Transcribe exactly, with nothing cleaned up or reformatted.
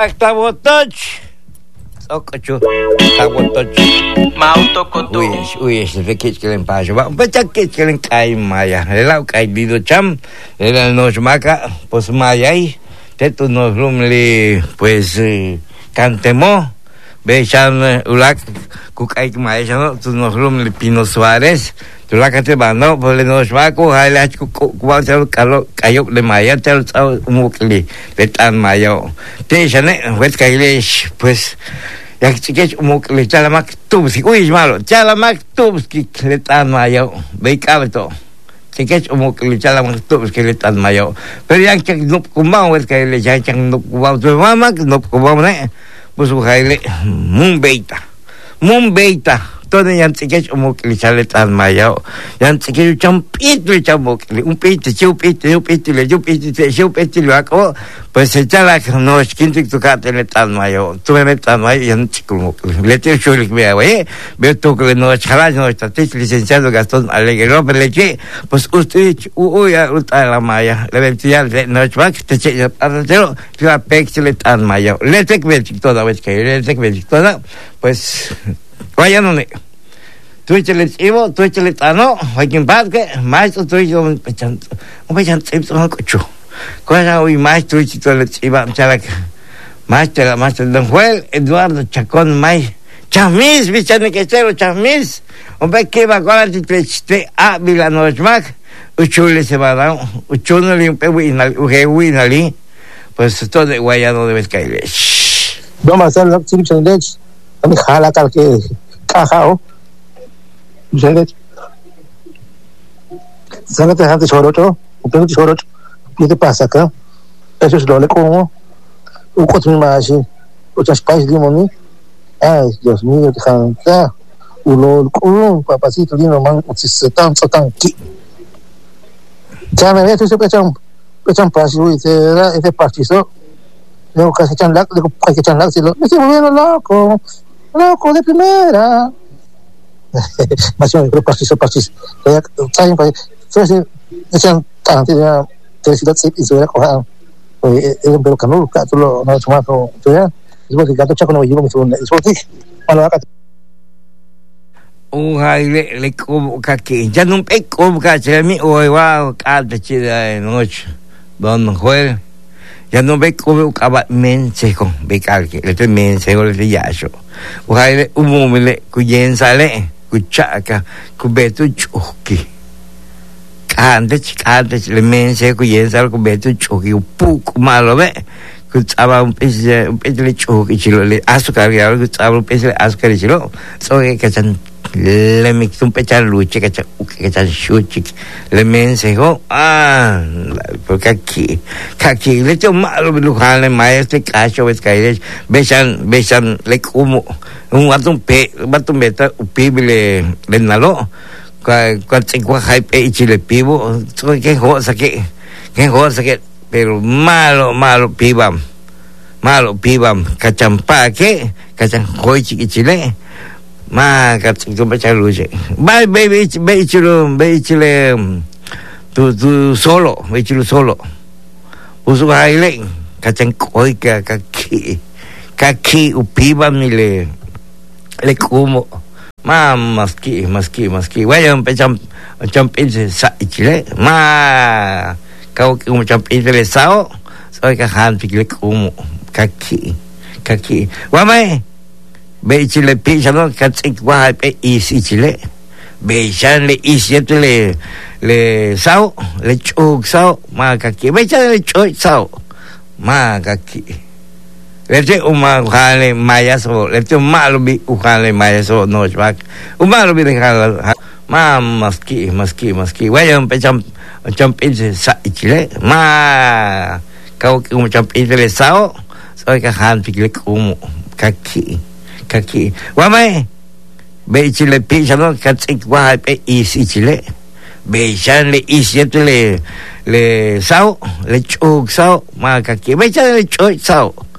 Tabotoch. Okocho. Tabotoch. Mautokoto. Uy, uy, se ve que quieren paso. Va, pues ya que quieren caer maya. El lado cae dido cham. El nos maca, pues maya ahí. Teto nos rumli, pues cantemo. Bechan ulak kukay maya no. Tu nos rumli Pino Suárez. Tu la cate bando, pues le nos maco. Highlight kukuan chal kalo kayok le maya chal chal umukli. Letan maya. Te chane, pues kailesh, pues. Yak chikech umukli chalamak tubski. Uy, malo. Chalamak tubski letan maya. Beikabeto. Chikech umukli chalamak tubski letan maya. Pero yang chak nup kumau es kaile yang chak nup kumau. Tu mamak nup kumau ne. Pues uhaile mumbeita. Mumbeita. Todo yang chikech umukli chaletan maya. Yang chikech champito chamukli. Un pito, chiu pito, un pito, le chiu pito, chiu pito lo ako. Pues se chalak no skintik tu kate letan maya. Tu letan maya yang chikumukli. Le teo chulik mea, eh. Veo tu que no chalak no estatis licenciado Gastón Alegre. Pero le che, pues usted uy a uta la maya. Le vential no chmak te che artero la pex letan maya. Le tek vetik toda vez que le tek vetik toda. Pues vayan no. Tú échale chivo, tú échale tano, aquí en parque, maestro, tú échale un pechán, un pechán, un cocho. Cosa hoy maestro, tú échale chiva, chalac, maestro, maestro, don Juan Eduardo Chacón, mai, chamis, bichane que cero, chamis, un pe que va con la tituleste a Villanosmac, uchule se va a dar, uchunoli, un pe winali, uje winali, pues todo de guayano de Vescaile. Vamos a hacer la chicha de leche, a mi jala tal que cajao. ¿Sabes? ¿Sabes que antes chorocho? Un poco de chorocho. ¿Qué te pasa acá? Eso es lo que como. Un cuatro mil más así. Ocho spice limón. Ay, Dios mío, te janta. Ulo, ulo, papacito, dino, man, se tan, se tan, ki. Ya me ves, eso que echan, echan paso, y te da, este partizo. Luego casi echan lac, luego casi echan lac, y lo, me estoy volviendo loco. Loco de primera. Mas yung partis partis kaya sayang pa first isang tanti na telesidad sip iso ko ha eh eh pero kanu ka tulo na chuma ko to ya iso que gato chaco no yibo miso iso ti ano ka un haile le como que ya no pe como ka chemi o wow ka de chida noche don Joel ya no ve como ka men se con be ka que le men se go le yaso o haile un momile ku yen sale kuchaka kubetu chuki kande kande le mense ku yensal kubetu chuki pu malo be kuchaba un pese un pese le chuki chilo le azúcar ya kuchaba un pese azúcar chilo so que chan le mix un pechar luche que chan que chan chuchi le mense go ah porque aquí aquí le tengo malo lujan le maestro cacho ves que besan besan le como un batun pe batun beta upibile le nalo kwa kwa chingwa hype e chile pivo so que cosa que que cosa que pero malo malo pibam malo pibam kacampa que kacang koi chiki chile ma kacang tu baca luce bye baby baby chilo baby chile tu tu solo baby chilo solo usu haile kacang koi ka kaki kaki upibam ni le le como ma maski maski maski vaya un pecham champin se sa chile ma kau como champin le sao soy ka han le como kaki kaki wa mai be chile pizza no katsik wa pe isi chile be chan le isi le le sao le chuk sao ma kaki be chan le chuk sao ma kaki Lete uma uhale mayaso, lete umalo bi uhale mayaso no chmak. Umalo bi dekala ma maski maski maski. Vaya un pecham champin se sa chile. Ma kau um champin le sao, soy ka han pikle como kaki kaki. Wa mai be chile pizza no katsik wa pe isi chile. Be chan le isi le le sao, le chuk sao ma kaki. Be chan le chuk sao.